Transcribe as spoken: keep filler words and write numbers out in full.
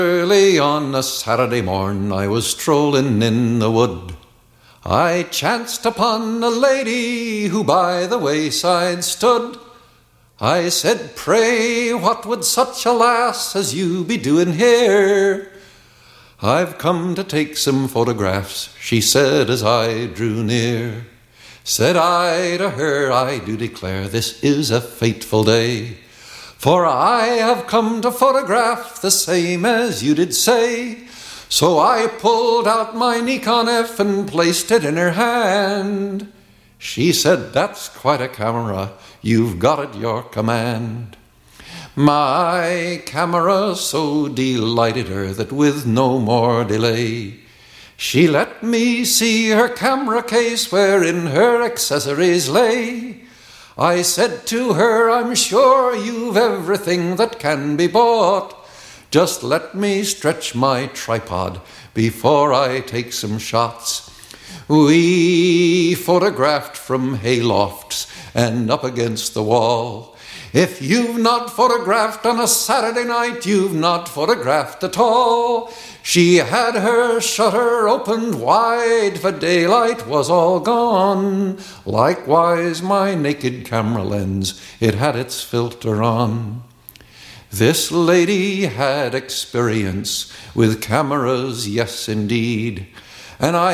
Early on a Saturday morn I was strolling in the wood. I chanced upon a lady who by the wayside stood. I said, "Pray, what would such a lass as you be doing here?" "I've come to take some photographs," she said as I drew near. Said I to her, "I do declare this is a fateful day, for I have come to photograph the same as you did say." So I pulled out my Nikon F and placed it in her hand. She said, "That's quite a camera, you've got at your command." My camera so delighted her that with no more delay, she let me see her camera case wherein her accessories lay. I said to her, "I'm sure you've everything that can be bought. Just let me stretch my tripod before I take some shots." We photographed from haylofts and up against the wall. If you've not photographed on a Saturday night, you've not photographed at all. She had her shutter opened wide, for daylight was all gone. Likewise my naked camera lens, it had its filter on. This lady had experience with cameras, yes indeed, and I